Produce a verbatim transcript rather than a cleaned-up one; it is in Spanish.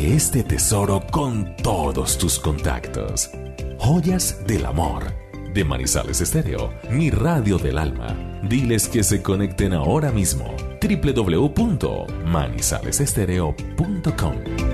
Comparte este tesoro con todos tus contactos. Joyas del amor de Manizales Estéreo, mi radio del alma. Diles que se conecten ahora mismo. doble u doble u doble u punto manizales estéreo punto com